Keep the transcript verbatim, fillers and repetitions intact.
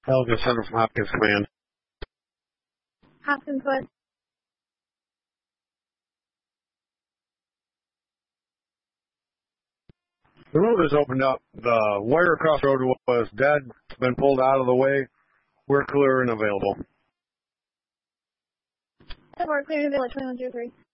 Helga Center from Hopkins Command. Hopkins, what? The road is opened up. The wire across the road was dead. It's been pulled out of the way. We're clear and available. We're clear and available at twenty-one oh three.